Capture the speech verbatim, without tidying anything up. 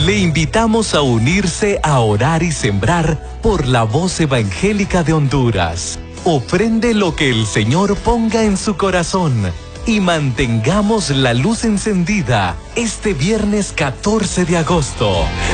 Le invitamos a unirse a orar y sembrar por la voz evangélica de Honduras. Ofrende lo que el Señor ponga en su corazón y mantengamos la luz encendida este viernes catorce de agosto.